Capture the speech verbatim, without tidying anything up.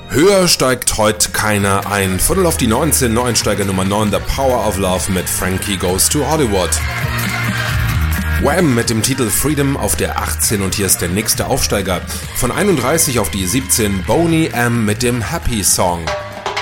Höher steigt heute keiner ein. Viertel auf die neunzehn, Neueinsteiger Nummer neun, The Power of Love mit Frankie Goes to Hollywood. Wham! Mit dem Titel Freedom auf der achtzehn und hier ist der nächste Aufsteiger. Von einunddreißig auf die siebzehn, Boney M. mit dem Happy Song.